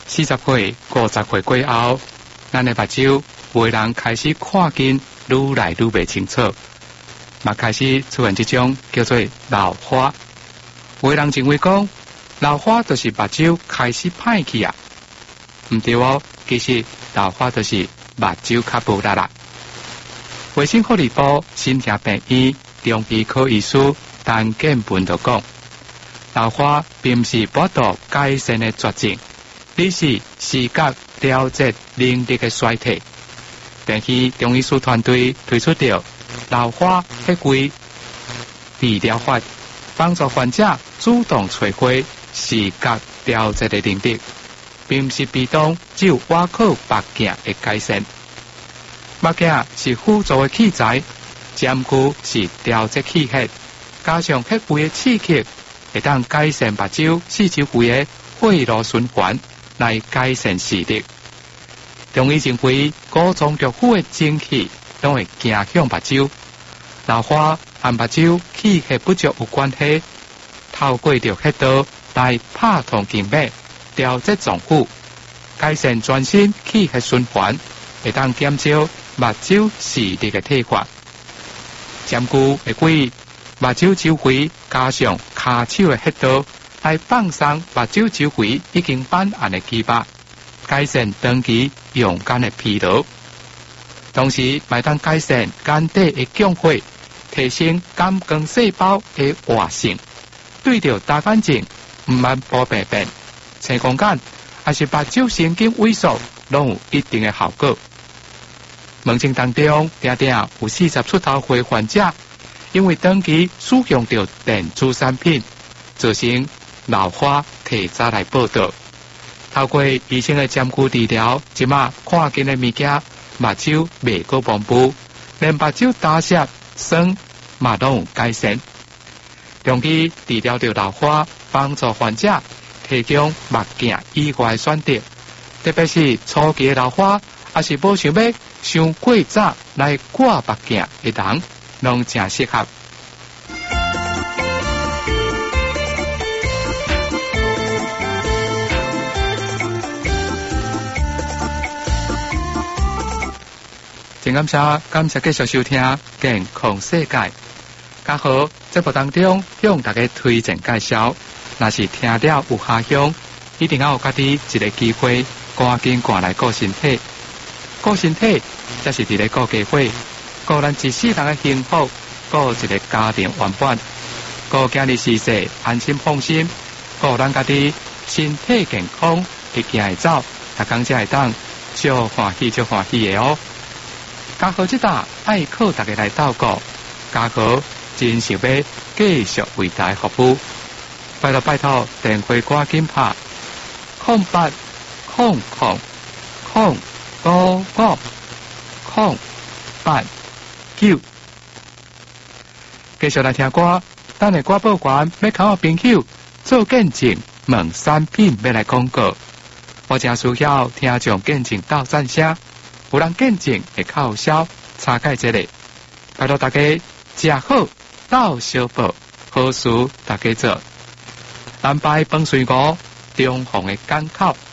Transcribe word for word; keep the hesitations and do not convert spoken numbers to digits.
四十岁、五十岁过后，咱的目睭为人开始看见愈来愈未清楚，嘛开始出现这种叫做老花。有的人认为讲老花就是目睭开始歹去啊，唔对哦，其实老花就是目睭较无力啦。卫生福利部新田病院中医科医师陈建文就讲，老花并不是不度改善的绝症，而是视觉调节能力的衰退。病院中医师团队推出了老花迄规治疗法，帮助患者主动找回视觉调节的能力，并不是被动只有外靠目镜的改善。目镜是辅助的器材，占据是调节器械，加上迄规的刺激，会当改善目睭四周围的血路循环，来改善视力。中医认为，高中毒素的蒸汽都会影响目睭，老花和目睭气血不足有关系。透过着迄道来拍通经脉，调节脏腑，改善全身气血循环，会当减少目睭视力的退化。占据会规目睭周围加上骹手的迄道来放松目睭周围已经反暗的肌肉，改善长期用眼的疲劳，同时还当改善眼底的降血，提升感光细胞的活性。对着大眼睛唔免保病变、青光眼，还是目睭神经萎缩，拢有一定的效果。目前当中，定定有四十出头岁患者，因为长期使用着电子产品，造成老花提早来报道。透过医生的占据治疗，即马看见的物件，目睭未过模糊，连目睭打湿、酸嘛拢有改善。中医治疗着老花，帮助患者提供目镜以外的选择，特别是初期的老花，也是无想要伤过早来挂目镜的人，拢正适合。真感谢，感谢继续收听《健康世界》。家好，节目当中向大家推荐介绍，若是听了有下乡，一定要有家己一个机会，赶紧赶来顾身体。顾身体，才是伫咧顾家伙，顾咱一世人的幸福，顾一个家庭圆满，顾今日事事安心放心，顾咱家己身体健康，会行会走，大家才会当足欢喜足欢喜的哦。家好，这搭爱靠大家来祷告，家好。真想要继续为大家服务，拜托拜托，电话赶紧拍空八空空空五五空八九。继续来听歌，等下歌报完要靠我朋友做见证，问产品要来广告。我正需要听众见证到赞声，有人见证会较少差解这个，拜托大家食好。到小报好事大家做，南排饭水果，中红的港口。